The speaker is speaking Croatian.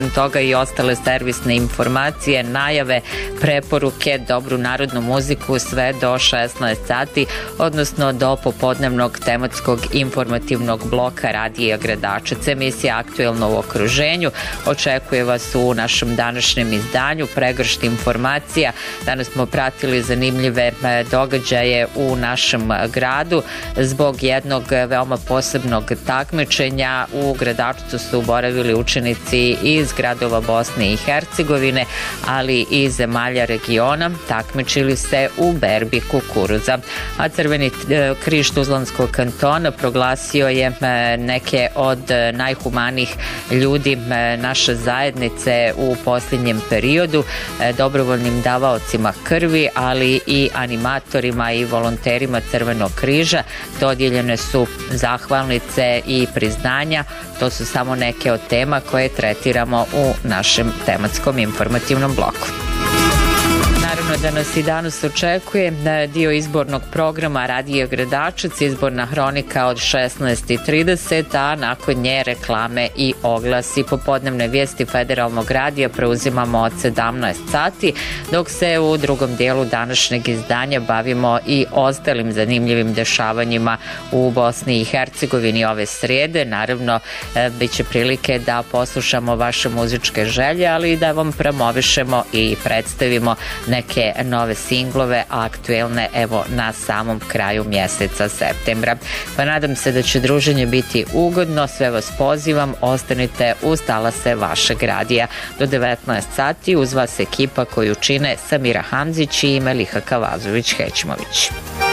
toga i ostale servisne informacije, najave, preporuke, dobru narodnu muziku sve do 16 sati, odnosno do popodnevnog tematskog informativnog bloka Radija Gradačac. Emisija Aktuelno u okruženju očekuje vas u našem današnjem izdanju. Pregršt informacija. Danas smo pratili zanimljive događaje u našem gradu. Zbog jednog veoma posebnog takmičenja u Gradačcu su boravili učenici iz gradova Bosne i Hercegovine, ali i zemalja regiona. Takmičili se u berbi kukuruza. A Crveni križ Tuzlanskog kantona proglasio je neke od najhumanijih ljudi naše zajednice u posljednjem periodu, dobrovoljnim davaocima krvi, ali i animatorima i volonterima Crvenog križa. Dodijeljene su zahvalnice i priznanja. To su samo neke od tema koje tretiramo u našem tematskom informativnom bloku. Naravno da nas i danas očekuje dio izbornog programa Radija Gradačac, izborna hronika od 16:30, a nakon nje reklame i oglasi. Popodnevne vijesti Federalnog radija preuzimamo od 17 sati, dok se u drugom dijelu današnjeg izdanja bavimo i ostalim zanimljivim dešavanjima u Bosni i Hercegovini ove srijede. Naravno, bit će prilike da poslušamo vaše muzičke želje, ali i da vam promovišemo i predstavimo neke nove singlove aktuelne evo na samom kraju mjeseca septembra. Pa nadam se da će druženje biti ugodno, sve vas pozivam, ostanite uz talase vašeg radija. Do 19 sati uz vas ekipa koju čine Samira Hamzić i Meliha Kavazović-Hećmović.